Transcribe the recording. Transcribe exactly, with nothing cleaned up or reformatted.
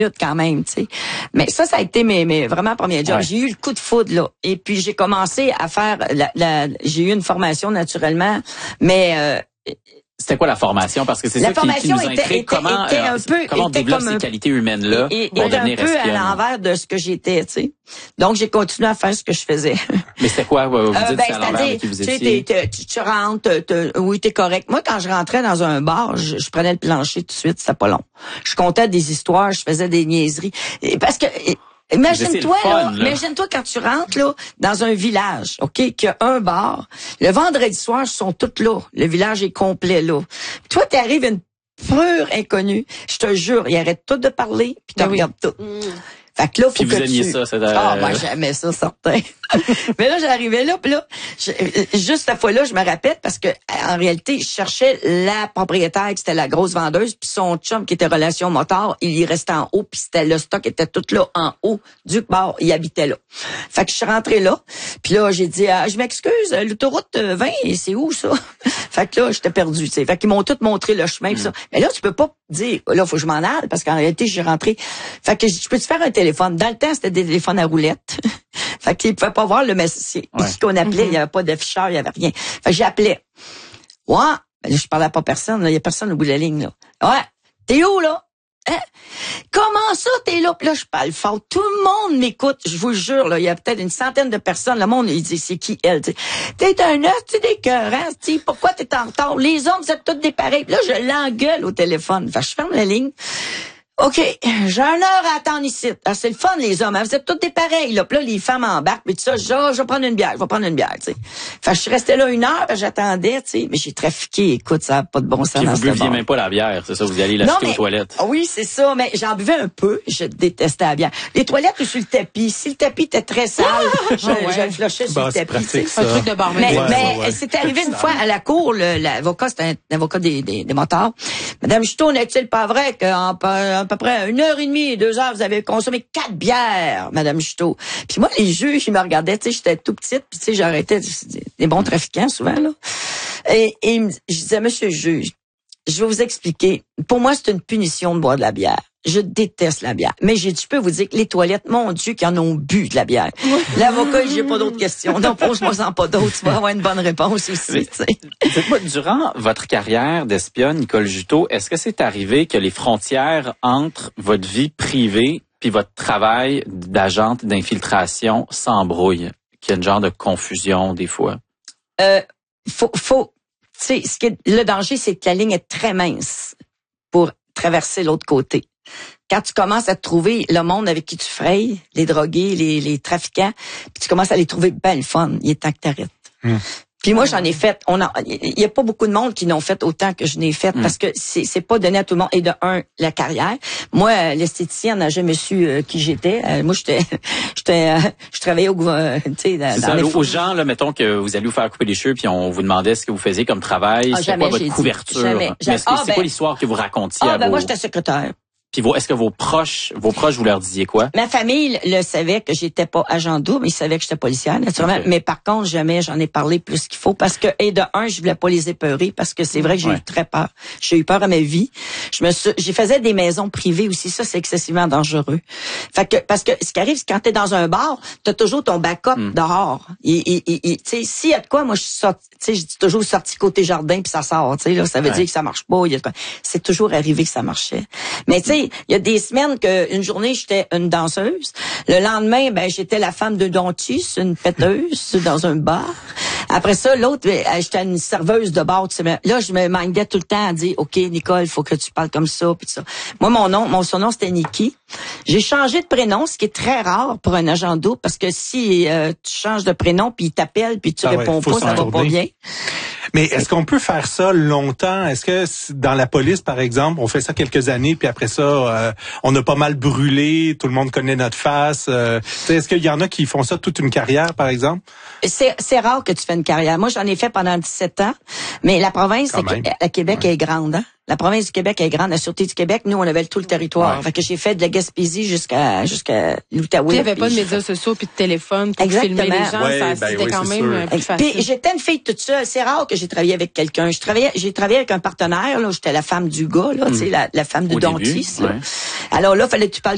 minutes quand même, tu sais. Mais ça, ça a été mes, mes vraiment premiers jobs. Ouais. J'ai eu le coup de foudre, là. Et puis, j'ai commencé à faire la, la j'ai eu une formation naturellement, mais, euh, c'était quoi la formation? Parce que c'est ça qui, qui nous intrigue. Comment, était un peu, comment on développe ces un, qualités humaines-là et, pour et devenir un peu espionne? À l'envers de ce que j'étais, tu sais. Donc, j'ai continué à faire ce que je faisais. Mais c'était quoi? Vous dites euh, ben, c'est à l'envers de qui vous étiez? T'es, tu, tu rentres, t'es, t'es, oui, t'es correct. Moi, quand je rentrais dans un bar, je, je prenais le plancher tout de suite, c'était pas long. Je comptais des histoires, je faisais des niaiseries. Et parce que... Et, Imagine-toi, fun, là, là. imagine-toi quand tu rentres là dans un village, ok, qu'il y a un bar. Le vendredi soir, ils sont tous là. Le village est complet là. Toi, t'arrives une pure inconnue. Je te jure, ils arrêtent tout de parler, puis tu regardes tout. Mm. Fait que là, faut puis que vous aimiez tu... ça, c'est euh... Ah, ben, j'aimais ça, certain. Mais là, j'arrivais là, puis là, je, juste cette fois-là, je me rappelle, parce que en réalité, je cherchais la propriétaire, qui c'était la grosse vendeuse, puis son chum, qui était relation moteur, il y restait en haut, puis c'était le stock était tout là, en haut du bar, il habitait là. Fait que je suis rentrée là, puis là, j'ai dit, ah, je m'excuse, l'autoroute vingt, c'est où, ça? Fait que là, j'étais perdue, tu sais. Fait qu'ils m'ont tout montré le chemin, pis ça. Mais là, tu peux pas dire, là, faut que je m'en aille, parce qu'en réalité, j'ai rentré. Fait que je peux te faire un téléphone. Dans le temps, c'était des téléphones à roulettes. Fait qu'ils pouvaient pas voir le message ouais. qu'on appelait. Mm-hmm. Il y avait pas d'afficheur, il y avait rien. Fait que j'appelais. Ouais. Ben, je parlais à pas personne, là. Il y a personne au bout de la ligne, là. Ouais. T'es où, là? Hein? Comment ça, t'es là? Puis là, je parle fort. Tout le monde m'écoute. Je vous jure, là, il y a peut-être une centaine de personnes. Le monde, il dit, c'est qui elle? T'sais. T'es un œuf, tu d'écœurant. Pourquoi t'es en retard? Les hommes, vous êtes tous des pareils. Puis là, je l'engueule au téléphone. Fait que je ferme la ligne. OK, j'ai une heure à attendre ici. Ah, c'est le fun, les hommes. Hein? Vous êtes tous des pareils, là. Puis là, les femmes embarquent, puis tout ça, je, je vais prendre une bière, je vais prendre une bière, tu sais. Fait que je suis restée là une heure, j'attendais, tu sais. Mais j'ai trafiqué, écoute, ça n'a pas de bon sens. Puis vous buviez même pas la bière, c'est ça? Vous y allez l'acheter aux toilettes. Oui, c'est ça, mais j'en buvais un peu. Je détestais la bière. Les toilettes ou sur le tapis. Si le tapis était très sale, je, je le flushais sur bah, le tapis. Pratique, c'est un truc de barman. Mais, ouais, mais ouais, ouais. c'est arrivé une fois à la cour, le, l'avocat, c'était un avocat des, des, des motards. Madame Juteau, n'est-il pas vrai qu'en à peu près une heure et demie, deux heures, vous avez consommé quatre bières, Madame Juteau? Puis moi, les juges, ils me regardaient, tu sais, j'étais tout petite, puis tu sais, j'arrêtais des bons trafiquants souvent, là. Et, et je disais, monsieur le juge, je vais vous expliquer. Pour moi, c'est une punition de boire de la bière. Je déteste la bière. Mais j'ai, je peux vous dire que les toilettes, mon Dieu, qui en ont bu de la bière. L'avocat, j'ai pas d'autres questions. Non, pose-moi en pas d'autres. Tu vas avoir une bonne réponse aussi, tu sais. Dites-moi, durant votre carrière d'espionne, Nicole Juteau, est-ce que c'est arrivé que les frontières entre votre vie privée puis votre travail d'agente d'infiltration s'embrouillent? Qu'il y a une genre de confusion, des fois? Euh, faut, faut, tu sais, ce qui est, le danger, c'est que la ligne est très mince pour traverser l'autre côté. Quand tu commences à trouver le monde avec qui tu frayes, les drogués, les, les trafiquants, puis tu commences à les trouver ben le fun, il est temps que t'arrêtes. Mmh. Puis moi, j'en ai fait. On a, il y a pas beaucoup de monde qui n'ont fait autant que je n'ai fait mmh. parce que c'est, c'est pas donné à tout le monde. Et de un, la carrière. Moi, l'esthéticienne n'a jamais su euh, qui j'étais. Euh, moi, j'étais, j'étais, euh, je travaillais au gouvernement, tu sais, dans, c'est dans ça, les aux gens, là, mettons que vous allez vous faire couper les cheveux, puis on vous demandait ce que vous faisiez comme travail, ah, c'est quoi votre couverture. Jamais, jamais. Mais est-ce que, ah, c'est ben, quoi l'histoire que vous racontiez ah, à ben, vos... moi, j'étais secrétaire. Puis vos, est-ce que vos proches, vos proches, vous leur disiez quoi? Ma famille le savait que j'étais pas agent double, ils savaient que j'étais policière, naturellement. Okay. Mais par contre, jamais j'en ai parlé plus qu'il faut parce que, et de un, je voulais pas les épeurer parce que c'est vrai que j'ai ouais. eu très peur. J'ai eu peur à ma vie. Je me suis, j'ai faisais des maisons privées aussi. Ça, c'est excessivement dangereux. Fait que, parce que ce qui arrive, c'est quand t'es dans un bar, t'as toujours ton backup mm. dehors. Et, et, et, et tu sais, s'il y a de quoi, moi, je suis sorti, tu sais, je dis toujours sorti côté jardin puis ça sort, tu sais, là. Ça veut ouais. dire que ça marche pas. Il y a de quoi. C'est toujours arrivé que ça marchait. Mais tu sais, il y a des semaines que une journée j'étais une danseuse, le lendemain ben j'étais la femme de dentiste, une péteuse dans un bar. Après ça l'autre j'étais une serveuse de bar, tu sais, là je me mindais tout le temps à dire OK Nicole, faut que tu parles comme ça puis ça. Moi mon nom, mon surnom c'était Nikki. J'ai changé de prénom, ce qui est très rare pour un agent double parce que si euh, tu changes de prénom puis il t'appelle puis tu ah réponds ouais, pas, ça va pas bien. Mais est-ce qu'on peut faire ça longtemps? Est-ce que dans la police, par exemple, on fait ça quelques années, puis après ça, euh, on a pas mal brûlé, tout le monde connaît notre face. Euh, est-ce qu'il y en a qui font ça toute une carrière, par exemple? C'est, c'est rare que tu fais une carrière. Moi, j'en ai fait pendant dix-sept ans, mais la province, c'est que, la Québec ouais. est grande, hein? La province du Québec est grande, la Sûreté du Québec, nous, on avait tout le territoire. Ouais. Fait que j'ai fait de la Gaspésie jusqu'à jusqu'à l'Outaouais. Il n'y avait pas de médias fait... sociaux puis de téléphone pour filmer les gens, ouais, ça, ben c'était oui, quand même sûr. Plus facile. Puis j'étais une fille toute seule. C'est rare que j'ai travaillé avec quelqu'un. Je travaillais, j'ai travaillé avec un partenaire, là, j'étais la femme du gars, là, mmh. tu sais, la, la femme du dentiste. Ouais. Alors là, fallait que tu parles